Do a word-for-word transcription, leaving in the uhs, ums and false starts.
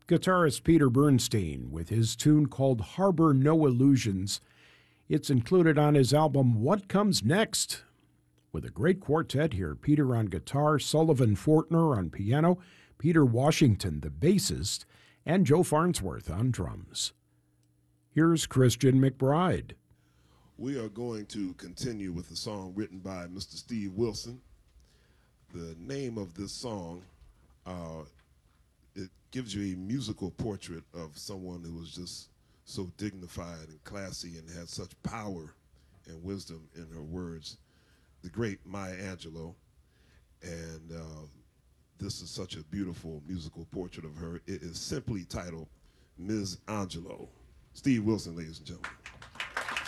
guitarist Peter Bernstein with his tune called Harbor No Illusions. It's included on his album What Comes Next, with a great quartet here. Peter on guitar, Sullivan Fortner on piano, Peter Washington, the bassist, and Joe Farnsworth on drums. Here's Christian McBride. We are going to continue with a song written by Mister Steve Wilson. The name of this song, uh, it gives you a musical portrait of someone who was just so dignified and classy and had such power and wisdom in her words, the great Maya Angelou. And uh, this is such a beautiful musical portrait of her. It is simply titled Miz Angelou. Steve Wilson, ladies and gentlemen.